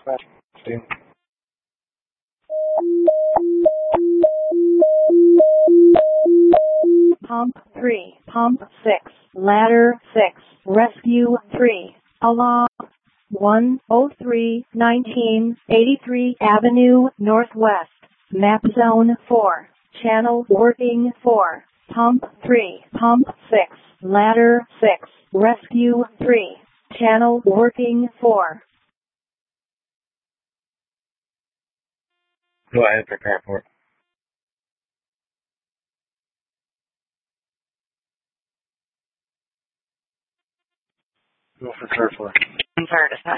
15. Pump 3, Pump 6, Ladder 6, Rescue 3, Alarm 103, 1983 Avenue Northwest, Map Zone 4, Channel Working 4, Pump 3, Pump 6, Ladder 6, Rescue 3, Channel Working 4. Go ahead, prepare for it. Go for third floor. Fire dispatch.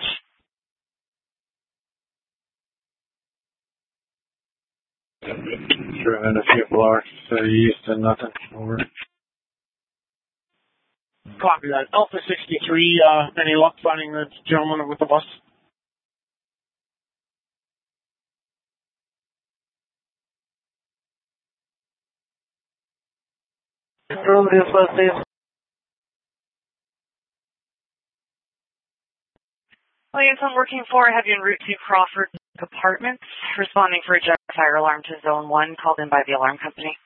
Driven a few blocks to the east and nothing. Over. Copy that. Alpha 63, any luck finding the gentleman with the bus? Through this bus station. Williamson working 4, have you en route to Crawford Apartments, responding for a jet fire alarm to Zone 1, called in by the alarm company.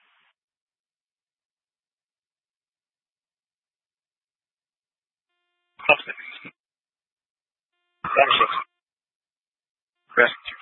Rescue